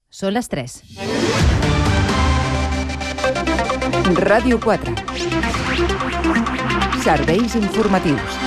Són les 3. Ràdio 4. Serveis informatius.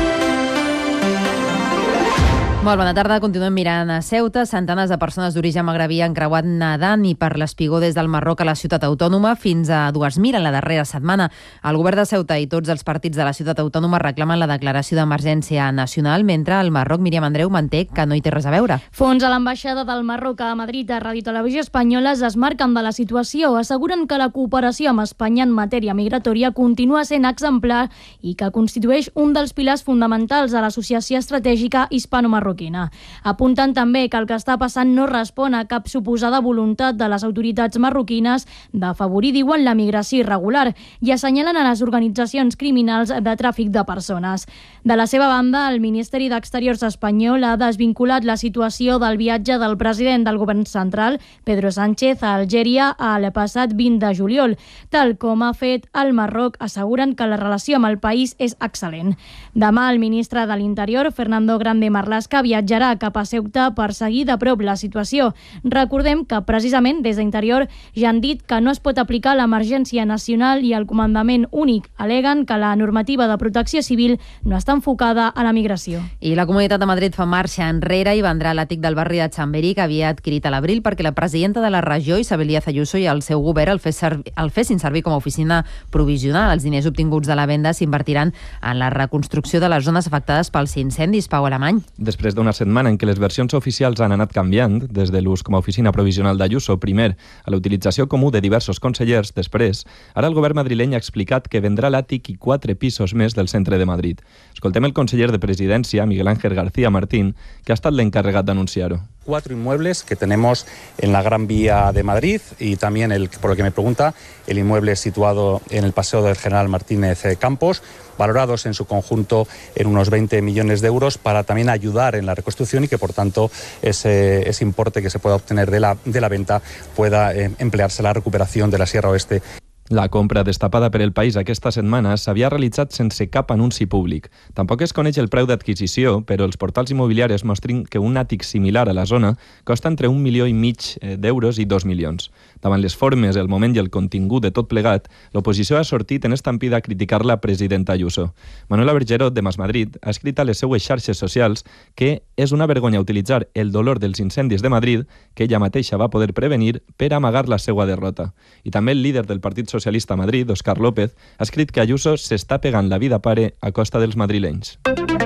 Molt bona tarda, continuem mirant a Ceuta. Centenars de persones d'origen magrebí han creuat nedant i per l'espigó des del Marroc a la ciutat autònoma, fins a 2.000 en la darrera setmana. El govern de Ceuta i tots els partits de la ciutat autònoma reclamen la declaració d'emergència nacional, mentre el Marroc, Míriam Andreu, manté que no hi té res a veure. Fons a l'ambaixada del Marroc a Madrid a Ràdio Televisió Espanyola es marquen de la situació. Asseguren que la cooperació amb Espanya en matèria migratòria continua sent exemplar i que constitueix un dels pilars fonamentals de l'associació estratègica hispano-marroquina. Apunten també que el que està passant no respon a cap suposada voluntat de les autoritats marroquines d'afavorir, diuen, la migració irregular i assenyalen a les organitzacions criminals de tràfic de persones. De la seva banda, el Ministeri d'Exteriors espanyol ha desvinculat la situació del viatge del president del govern central, Pedro Sánchez, a Algèria el passat 20 de juliol. Tal com ha fet el Marroc, asseguren que la relació amb el país és excel·lent. Demà, el ministre de l'Interior, Fernando Grande Marlaska, viatjarà cap a Ceuta per seguir de prop la situació. Recordem que precisament des d'Interior ja han dit que no es pot aplicar l'emergència nacional i el comandament únic. Aleguen que la normativa de protecció civil no està enfocada a la migració. I la Comunitat de Madrid fa marxa enrere i vendrà l'àtic del barri de Chamberí, que havia adquirit a l'abril perquè la presidenta de la regió, Isabel Díaz Ayuso, i el seu govern el fessin servir com a oficina provisional. Els diners obtinguts de la venda s'invertiran en la reconstrucció de les zones afectades pels incendis. Pau Alemany. Després d'una setmana en què les versions oficials han anat canviant, des de l'ús com a oficina provisional d'Ayuso, primer, a la utilització comú de diversos consellers, després, ara el govern madrileny ha explicat que vendrà l'àtic i 4 pisos més del centre de Madrid. Escoltem el conseller de Presidència, Miguel Ángel García Martín, que ha estat l'encarregat d'anunciar-ho. 4 inmuebles que tenemos en la Gran Vía de Madrid y también, por lo que me pregunta, el inmueble situado en el Paseo del General Martínez Campos, valorados en su conjunto en unos 20 millones de euros para también ayudar en la reconstrucción y que, por tanto, ese importe que se pueda obtener de la venta pueda emplearse en la recuperación de la Sierra Oeste. La compra destapada per el país aquesta setmana s'havia realitzat sense cap anunci públic. Tampoc es coneix el preu d'adquisició, però els portals immobiliaris mostren que un àtic similar a la zona costa entre 1,5 milions d'euros i 2 milions. Davant les formes, el moment i el contingut de tot plegat, l'oposició ha sortit en estampida a criticar la presidenta Ayuso. Manuela Bergerot, de Mas Madrid, ha escrit a les seues xarxes socials que és una vergonya utilitzar el dolor dels incendis de Madrid, que ella mateixa va poder prevenir, per amagar la seva derrota. I també el líder del Partit Socialista a Madrid, Óscar López, ha escrit que Ayuso s'està pegant la vida pare a costa dels madrilenys.